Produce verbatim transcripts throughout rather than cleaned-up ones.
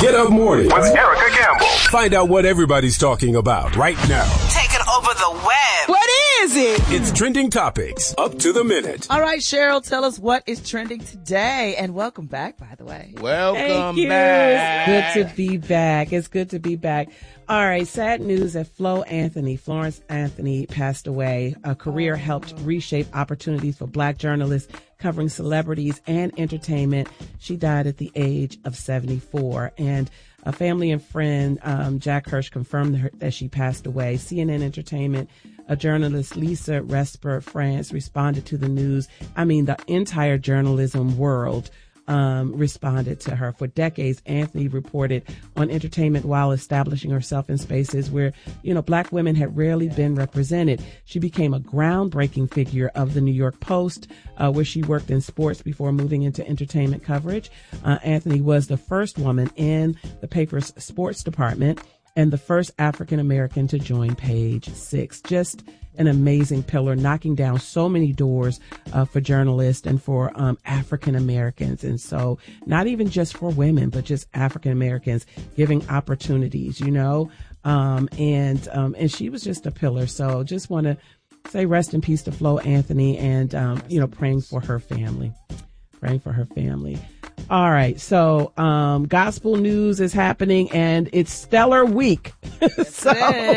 Get Up Mornings with Erica Campbell. Find out what everybody's talking about right now. Taking over the web. What is it? It's Trending Topics, up to the minute. All right, Cheryl, tell us what is trending today. And welcome back, by the way. Welcome back. It's good to be back. It's good to be back. All right, sad news that Flo Anthony, Florence Anthony, passed away. A career helped reshape opportunities for Black journalists covering celebrities and entertainment. She died at the age of seventy-four. And a family and friend, um, Jack Hirsch, confirmed her, that she passed away. C N N Entertainment, a journalist, Lisa Resper France, responded to the news. I mean, the entire journalism world Um, responded to her. For decades, Anthony reported on entertainment while establishing herself in spaces where, you know, Black women had rarely been represented. She became a groundbreaking figure of the New York Post, uh, where she worked in sports before moving into entertainment coverage. Uh, Anthony was the first woman in the paper's sports department and the first African American to join Page Six. Just an amazing pillar, knocking down so many doors uh, for journalists and for um, African Americans. And so not even just for women, but just African Americans, giving opportunities, you know, um, and um, and she was just a pillar. So just want to say rest in peace to Flo Anthony, and, um, you know, praying for her family, praying for her family. All right. So, um, gospel news is happening and it's Stellar Week. So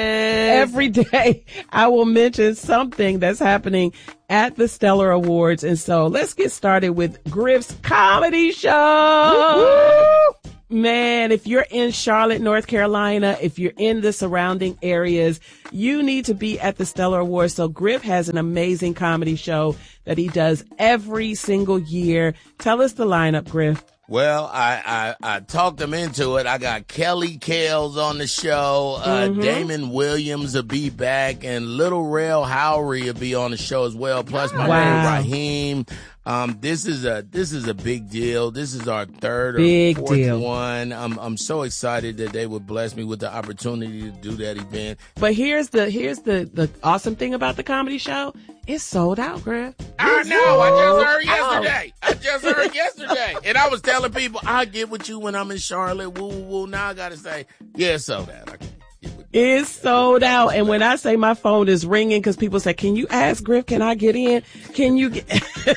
every day I will mention something that's happening at the Stellar Awards. And so let's get started with Griff's comedy show. Woo-hoo! Man, if you're in Charlotte, North Carolina, if you're in the surrounding areas, you need to be at the Stellar Awards. So Griff has an amazing comedy show that he does every single year. Tell us the lineup, Griff. Well, I, I, I talked them into it. I got Kelly Kales on the show. Uh, mm-hmm. Damon Williams will be back, and Little Rel Howery will be on the show as well. Plus my wow. man Raheem. Um, this is a this is a big deal. This is our third or big fourth deal. one. I'm I'm so excited that they would bless me with the opportunity to do that event. But here's the here's the the awesome thing about the comedy show. It's sold out, Griff. I know. I just heard yesterday. I just heard yesterday, and I was telling people I'll get with you when I'm in Charlotte. Woo woo woo. Now I gotta say, yeah, it's sold out. I can't. It's sold out. And when I say my phone is ringing because people say, can you ask Griff, can I get in? Can you get...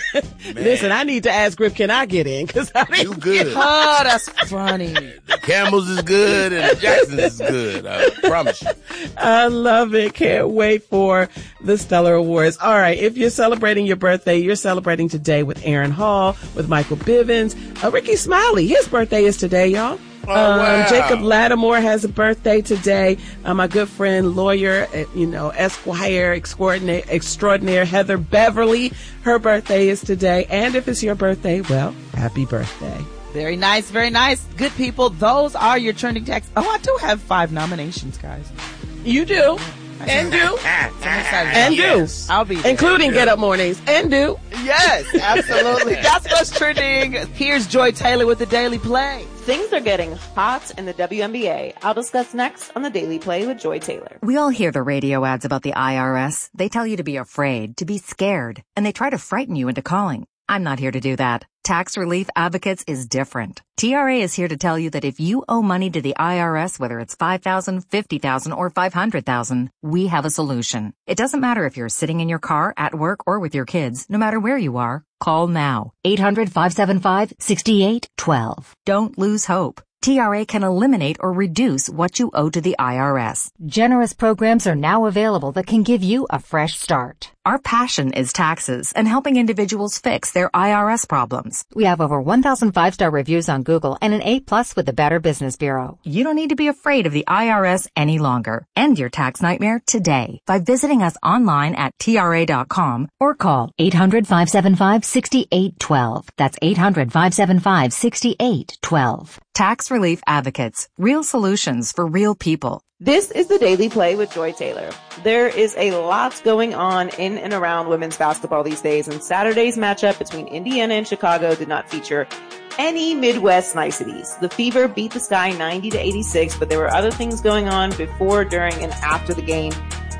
Listen, I need to ask Griff, can I get in? Because I didn't You good. Get... Oh, that's funny. The Campbells is good and the Jacksons is good. I promise you. I love it. Can't wait for the Stellar Awards. All right. If you're celebrating your birthday, you're celebrating today with Aaron Hall, with Michael Bivins, uh, Ricky Smiley. His birthday is today, y'all. Oh, wow. um, Jacob Lattimore has a birthday today. Uh, my good friend, lawyer, uh, you know, Esquire extraordinaire, extraordinaire Heather Beverly. Her birthday is today. And if it's your birthday, well, happy birthday. Very nice, very nice. Good people. Those are your trending tags. Oh, I do have five nominations, guys. You do. And do. And do. I'll be there. Including Get Up Mornings. And do. Yes, absolutely. That's what's trending. Here's Joy Taylor with the Daily Play. Things are getting hot in the W N B A. I'll discuss next on the Daily Play with Joy Taylor. We all hear the radio ads about the I R S. They tell you to be afraid, to be scared, and they try to frighten you into calling. I'm not here to do that. Tax Relief Advocates is different. T R A is here to tell you that if you owe money to the I R S, whether it's five thousand dollars, fifty thousand dollars, or five hundred thousand dollars, we have a solution. It doesn't matter if you're sitting in your car, at work, or with your kids. No matter where you are, call now. eight hundred, five seven five, six eight one two. Don't lose hope. T R A can eliminate or reduce what you owe to the I R S. Generous programs are now available that can give you a fresh start. Our passion is taxes and helping individuals fix their I R S problems. We have over one thousand five-star reviews on Google and an A plus with the Better Business Bureau. You don't need to be afraid of the I R S any longer. End your tax nightmare today by visiting us online at T R A dot com or call eight hundred, five seven five, six eight one two. That's eight hundred, five seven five, six eight one two. Tax Relief Advocates. Real solutions for real people. This is the Daily Play with Joy Taylor. There is a lot going on in and around women's basketball these days, and Saturday's matchup between Indiana and Chicago did not feature any Midwest niceties. The Fever beat the Sky ninety to eighty-six, but there were other things going on before, during, and after the game.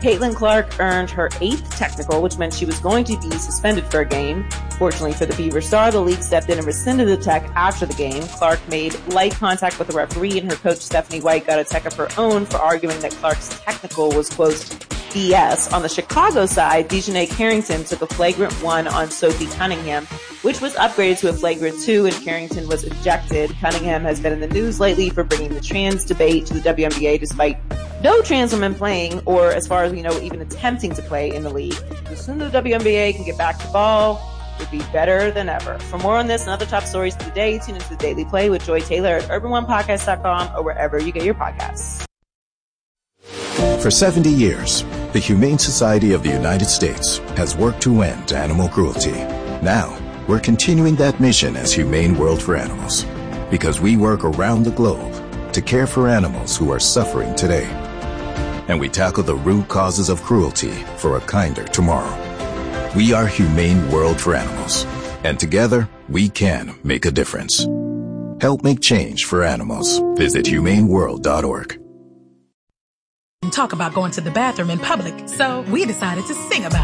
Caitlin Clark earned her eighth technical, which meant she was going to be suspended for a game. Fortunately for the Fever star, the league stepped in and rescinded the tech after the game. Clark made light contact with the referee, and her coach Stephanie White got a tech of her own for arguing that Clark's technical was, quote, B S. On the Chicago side, Dejanay Carrington took a flagrant one on Sophie Cunningham, which was upgraded to a flagrant two, and Carrington was ejected. Cunningham has been in the news lately for bringing the trans debate to the W N B A despite no trans women playing, or as far as we know, even attempting to play in the league. The sooner the W N B A can get back to ball, would be better than ever. For more on this and other top stories of the day, tune into the Daily Play with Joy Taylor at urban one podcast dot com or wherever you get your podcasts. For seventy years, the Humane Society of the United States has worked to end animal cruelty. Now, we're continuing that mission as Humane World for Animals, because we work around the globe to care for animals who are suffering today. And we tackle the root causes of cruelty for a kinder tomorrow. We are Humane World for Animals, and together we can make a difference. Help make change for animals. Visit humane world dot org. Talk about going to the bathroom in public, so we decided to sing about it.